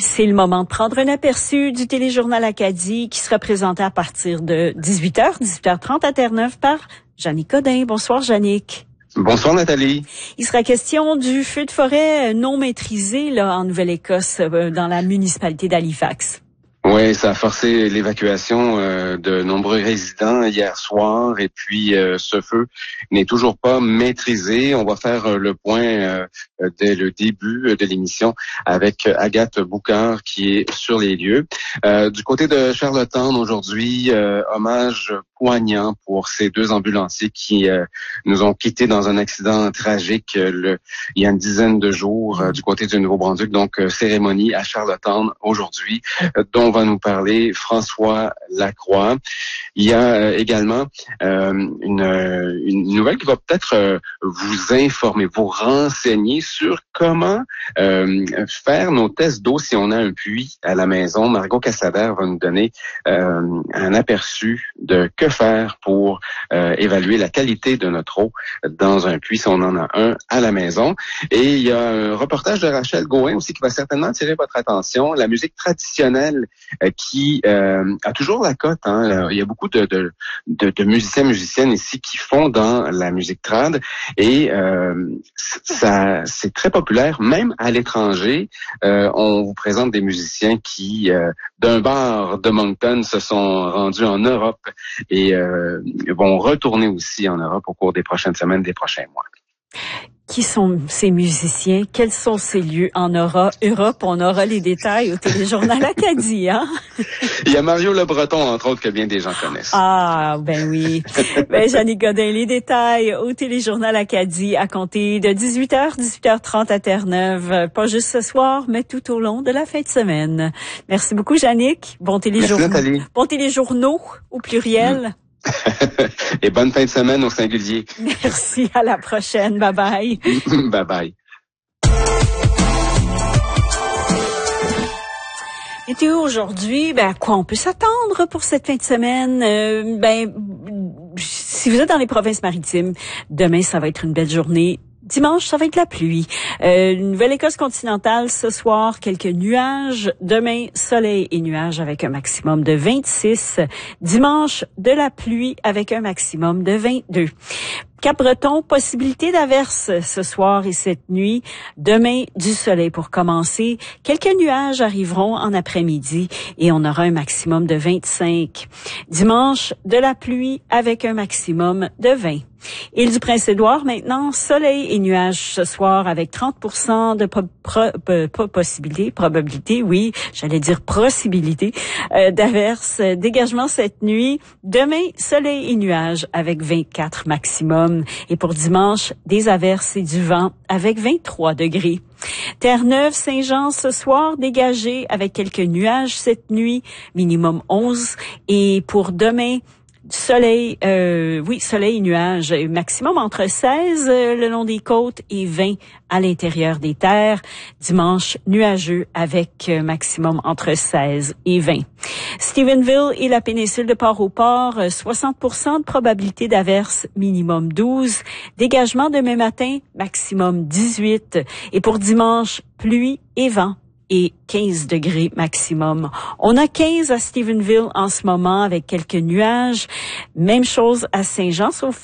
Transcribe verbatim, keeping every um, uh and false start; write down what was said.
C'est le moment de prendre un aperçu du téléjournal Acadie qui sera présenté à partir de dix-huit heures, dix-huit heures trente à Terre-Neuve par Jannick Godin. Bonsoir, Jannick. Bonsoir, Nathalie. Il sera question du feu de forêt non maîtrisé là en Nouvelle-Écosse, dans la municipalité d'Halifax. Oui, ça a forcé l'évacuation euh, de nombreux résidents hier soir et puis euh, ce feu n'est toujours pas maîtrisé. On va faire euh, le point euh, dès le début de l'émission avec Agathe Boucard qui est sur les lieux. Euh, du côté de Charlottetown aujourd'hui, euh, hommage poignant pour ces deux ambulanciers qui euh, nous ont quittés dans un accident tragique euh, le, il y a une dizaine de jours euh, du côté du Nouveau-Brunswick. Donc, euh, cérémonie à Charlottetown aujourd'hui, euh, dont va nous parler François Lacroix. Il y a euh, également euh, une, une nouvelle qui va peut-être euh, vous informer, vous renseigner sur comment euh, faire nos tests d'eau si on a un puits à la maison. Margot Cassader va nous donner euh, un aperçu de que faire pour euh, évaluer la qualité de notre eau dans un puits si on en a un à la maison. Et il y a un reportage de Rachel Gauvin aussi qui va certainement attirer votre attention. La musique traditionnelle euh, qui euh, a toujours la cote. Hein. Il y a beaucoup de, de, de, de musiciens, musiciennes ici qui font dans la musique trad et euh, ça c'est très populaire, même à l'étranger. Euh, on vous présente des musiciens qui, euh, d'un bar de Moncton, se sont rendus en Europe et et euh, vont retourner aussi en Europe au cours des prochaines semaines, des prochains mois. Qui sont ces musiciens? Quels sont ces lieux en Europe? Europe, on aura les détails au téléjournal Acadie, hein? Il y a Mario Le Breton, entre autres, que bien des gens connaissent. Ah, ben oui. Ben, Jannick Godin, les détails au téléjournal Acadie à compter de dix-huit heures, dix-huit heures trente à Terre-Neuve. Pas juste ce soir, mais tout au long de la fin de semaine. Merci beaucoup, Jannick. Bon téléjournaux. Merci, Nathalie. Bon téléjournaux au pluriel. Mm. Et bonne fin de semaine au singulier. Merci, à la prochaine. Bye bye. Bye bye. Météo aujourd'hui, ben à quoi on peut s'attendre pour cette fin de semaine? Euh, ben si vous êtes dans les provinces maritimes, demain ça va être une belle journée. Dimanche, ça va être la pluie. Euh, Nouvelle-Écosse continentale, ce soir, quelques nuages. Demain, soleil et nuages avec un maximum de vingt-six. Dimanche, de la pluie avec un maximum de vingt-deux. Cap-Breton, possibilité d'averse ce soir et cette nuit. Demain, du soleil pour commencer. Quelques nuages arriveront en après-midi et on aura un maximum de vingt-cinq. Dimanche, de la pluie avec un maximum de vingt. Île du Prince-Édouard, maintenant, soleil et nuages ce soir avec trente pour cent de pro- pro- pro- possibilité, probabilité, oui, j'allais dire possibilité, euh, d'averse. Dégagement cette nuit. Demain, soleil et nuages avec vingt-quatre maximum. Et pour dimanche, des averses et du vent avec vingt-trois degrés. Terre-Neuve, Saint-Jean, ce soir, dégagé avec quelques nuages cette nuit, minimum onze. Et pour demain, soleil, euh, oui, soleil et nuages, maximum entre seize euh, le long des côtes et vingt à l'intérieur des terres. Dimanche, nuageux avec euh, maximum entre seize et vingt. Stephenville et la péninsule de Port-au-Port, euh, soixante pour cent de probabilité d'averse, minimum douze. Dégagement demain matin, maximum dix-huit. Et pour dimanche, pluie et vent. Et quinze degrés maximum. On a quinze à Stephenville en ce moment avec quelques nuages. Même chose à Saint-Jean, sauf